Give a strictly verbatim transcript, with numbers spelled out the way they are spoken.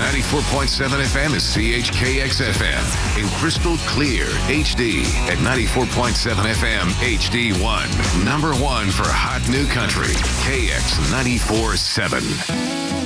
ninety-four point seven F M is C H K X F M. In crystal clear H D at ninety-four point seven F M H D one. Number one for hot new country. K X ninety-four point seven.